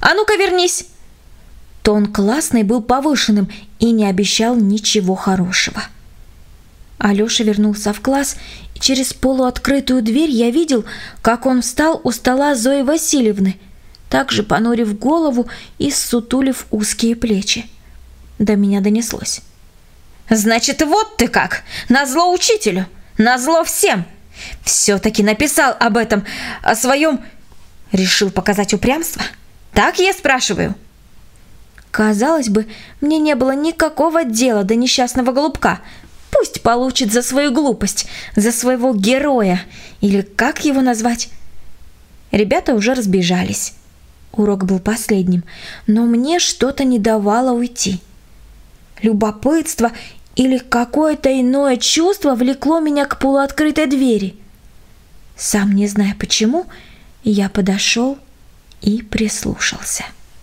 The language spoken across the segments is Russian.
А ну-ка вернись!» Тон классный был повышенным и не обещал ничего хорошего. Алёша вернулся в класс, и через полуоткрытую дверь я видел, как он встал у стола Зои Васильевны, также понурив голову и ссутулив узкие плечи. До меня донеслось: «Значит, вот ты как! Назло учителю! Назло всем! Все-таки написал об этом, о своем... Решил показать упрямство? Так я спрашиваю?» Казалось бы, мне не было никакого дела до несчастного голубка. Пусть получит за свою глупость, за своего героя, или как его назвать. Ребята уже разбежались. Урок был последним, но мне что-то не давало уйти. Любопытство или какое-то иное чувство влекло меня к полуоткрытой двери. Сам не зная почему, я подошел и прислушался.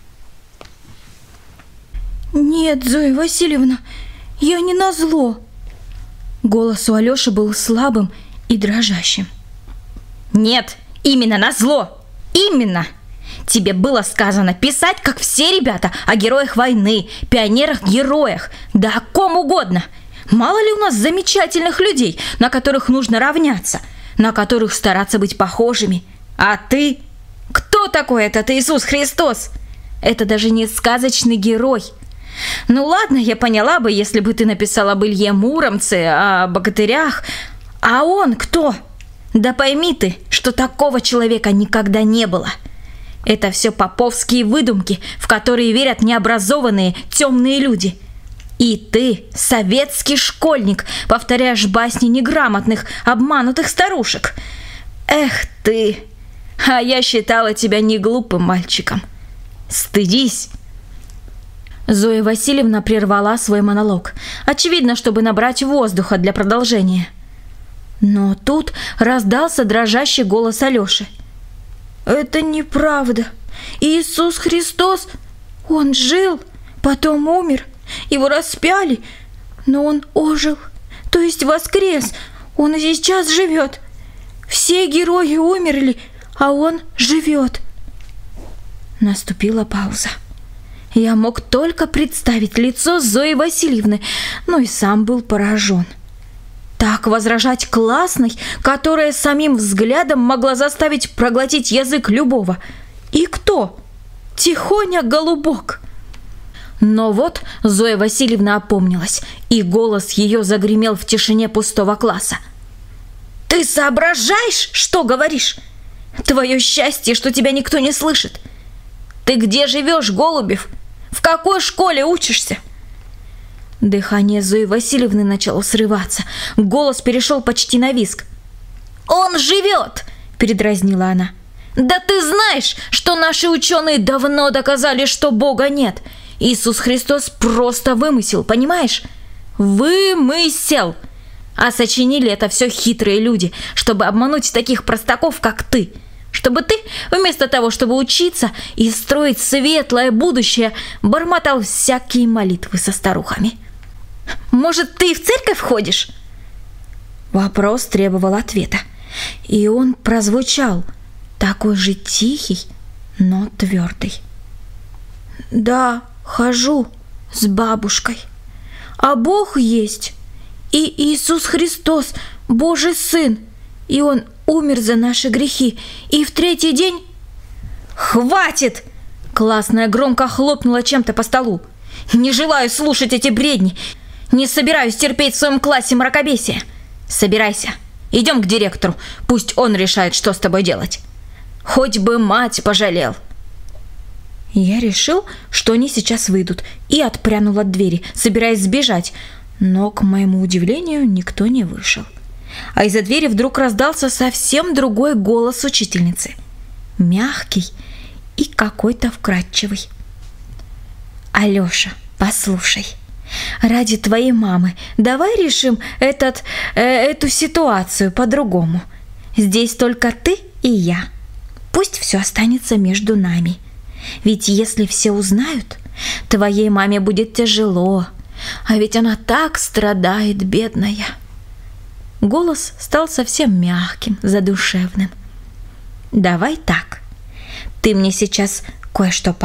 «Нет, Зоя Васильевна, я не назло!» Голос у Алёши был слабым и дрожащим. «Нет, именно назло! Именно! Тебе было сказано писать, как все ребята, о героях войны, пионерах-героях, да о ком угодно. Мало ли у нас замечательных людей, на которых нужно равняться, на которых стараться быть похожими. А ты? Кто такой этот Иисус Христос? Это даже не сказочный герой. Ну ладно, я поняла бы, если бы ты написал об Илье Муромце, о богатырях. А он кто? Да пойми ты, что такого человека никогда не было. Это все поповские выдумки, в которые верят необразованные темные люди. И ты, советский школьник, повторяешь басни неграмотных, обманутых старушек. Эх ты! А я считала тебя не глупым мальчиком. Стыдись!» Зоя Васильевна прервала свой монолог, очевидно, чтобы набрать воздуха для продолжения. Но тут раздался дрожащий голос Алёши. «Это неправда. Иисус Христос, Он жил, потом умер, Его распяли, но Он ожил, то есть воскрес, Он и сейчас живет. Все герои умерли, а Он живет». Наступила пауза. Я мог только представить лицо Зои Васильевны, но и сам был поражен. Так возражать классной, которая самим взглядом могла заставить проглотить язык любого. И кто? Тихоня Голубок. Но вот Зоя Васильевна опомнилась, и голос ее загремел в тишине пустого класса. «Ты соображаешь, что говоришь? Твое счастье, что тебя никто не слышит. Ты где живешь, Голубев? В какой школе учишься?» Дыхание Зои Васильевны начало срываться. Голос перешел почти на визг. «Он живет!» – передразнила она. «Да ты знаешь, что наши ученые давно доказали, что Бога нет. Иисус Христос просто вымысел, понимаешь? Вымысел! А сочинили это все хитрые люди, чтобы обмануть таких простаков, как ты. Чтобы ты, вместо того, чтобы учиться и строить светлое будущее, бормотал всякие молитвы со старухами. Может, ты в церковь ходишь?» Вопрос требовал ответа, и он прозвучал, такой же тихий, но твердый. «Да, хожу с бабушкой. А Бог есть, и Иисус Христос, Божий Сын, и Он умер за наши грехи, и в третий день...» «Хватит!» Классная громко хлопнула чем-то по столу. «Не желаю слушать эти бредни. Не собираюсь терпеть в своем классе мракобесие. Собирайся, идем к директору, пусть он решает, что с тобой делать. Хоть бы мать пожалел». Я решил, что они сейчас выйдут, и отпрянул от двери, собираясь сбежать, но, к моему удивлению, никто не вышел. А из-за двери вдруг раздался совсем другой голос учительницы. Мягкий и какой-то вкрадчивый. «Алёша, послушай, ради твоей мамы давай решим эту ситуацию по-другому. Здесь только ты и я. Пусть все останется между нами. Ведь если все узнают, твоей маме будет тяжело, а ведь она так страдает, бедная». Голос стал совсем мягким, задушевным. «Давай так. Ты мне сейчас кое-что